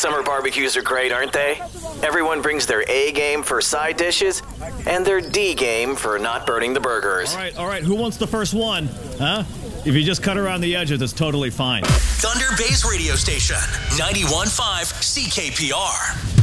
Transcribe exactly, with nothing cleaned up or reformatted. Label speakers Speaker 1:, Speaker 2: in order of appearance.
Speaker 1: Summer barbecues are great, aren't they? Everyone brings their A game for side dishes and their D game for not burning the burgers.
Speaker 2: All right, all right. Who wants the first one? Huh? If you just cut around the edges, it's totally fine.
Speaker 3: Thunder Bay's radio station, ninety-one point five C K P R.